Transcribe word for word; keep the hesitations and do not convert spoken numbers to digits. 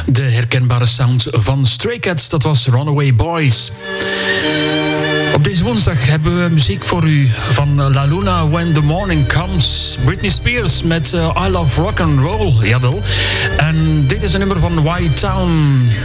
De herkenbare sound van Stray Cats, dat was Runaway Boys. Op deze woensdag hebben we muziek voor u van La Luna When the Morning Comes. Britney Spears met uh, I Love Rock and Roll, jawel. En dit is een nummer van White Town.